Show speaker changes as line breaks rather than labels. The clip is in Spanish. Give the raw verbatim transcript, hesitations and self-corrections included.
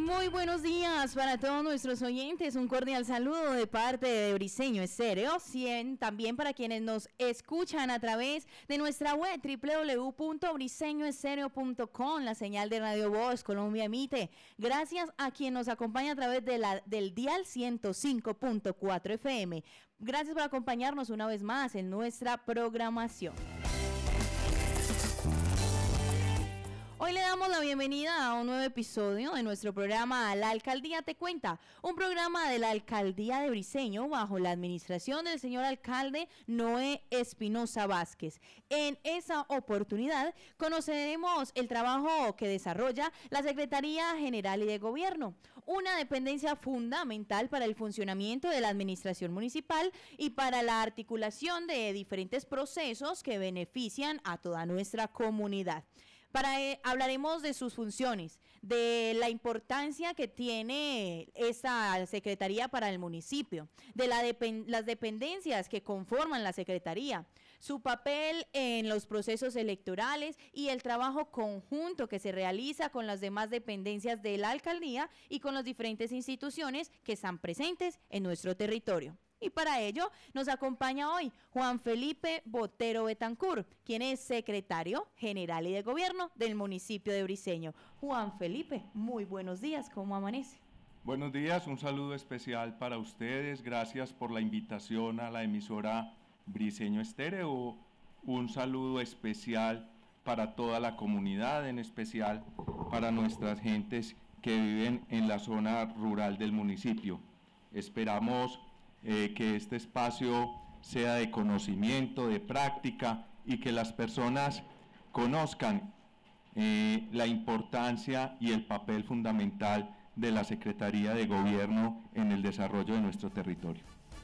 Muy buenos días para todos nuestros oyentes, un cordial saludo de parte de Briseño Estéreo, cien, también para quienes nos escuchan a través de nuestra web doble u doble u doble u punto briseño estéreo punto com, la señal de Radio Voz Colombia emite, gracias a quien nos acompaña a través de la, del dial ciento cinco punto cuatro F M, gracias por acompañarnos una vez más en nuestra programación. Hoy le damos la bienvenida a un nuevo episodio de nuestro programa La Alcaldía Te Cuenta, un programa de la Alcaldía de Briseño bajo la administración del señor alcalde Noé Espinosa Vázquez. En esa oportunidad conoceremos el trabajo que desarrolla la Secretaría General y de Gobierno, una dependencia fundamental para el funcionamiento de la administración municipal y para la articulación de diferentes procesos que benefician a toda nuestra comunidad. Para eh, hablaremos de sus funciones, de la importancia que tiene esta secretaría para el municipio, de la depend- las dependencias que conforman la secretaría, su papel en los procesos electorales y el trabajo conjunto que se realiza con las demás dependencias de la alcaldía y con las diferentes instituciones que están presentes en nuestro territorio. Y para ello nos acompaña hoy Juan Felipe Botero Betancur, quien es secretario general y de gobierno del municipio de Briseño. Juan Felipe, muy buenos días, ¿cómo amanece?
Buenos días, un saludo especial para ustedes, gracias por la invitación a la emisora Briseño Estéreo, un saludo especial para toda la comunidad, en especial para nuestras gentes que viven en la zona rural del municipio. Esperamos Eh, que este espacio sea de conocimiento, de práctica y que las personas conozcan eh, la importancia y el papel fundamental de la Secretaría de Gobierno en el desarrollo de nuestro territorio.